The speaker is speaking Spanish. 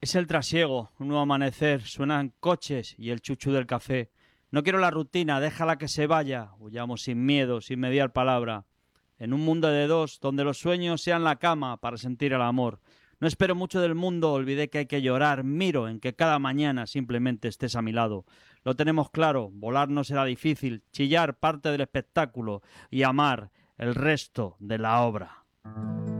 Es el trasiego, un nuevo amanecer, suenan coches y el chuchu del café. No quiero la rutina, déjala que se vaya. Huyamos sin miedo, sin mediar palabra. En un mundo de dos, donde los sueños sean la cama para sentir el amor. No espero mucho del mundo, olvidé que hay que llorar. Miro en que cada mañana simplemente estés a mi lado. Lo tenemos claro, volar no será difícil, chillar parte del espectáculo y amar el resto de la obra.